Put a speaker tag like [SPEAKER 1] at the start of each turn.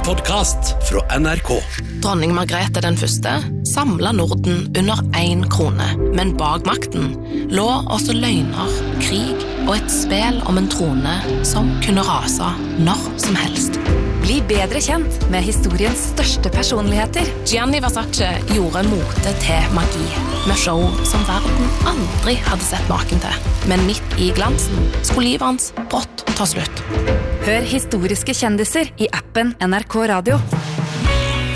[SPEAKER 1] podcast fra NRK.
[SPEAKER 2] Dronning Margrethe den første samlet Norden under 1 krone, men bak makten lå også løgner, krig og et spel om en trone som kunne rase når som helst.
[SPEAKER 3] Bli bedre kjent med historiens største personligheter.
[SPEAKER 2] Gianni Versace gjorde mote til magi, med show som verden aldri hadde sett maken til. Men midt i glansen skulle livet hans brått ta slutt.
[SPEAKER 3] Hør historiske kjendiser i appen NRK Radio.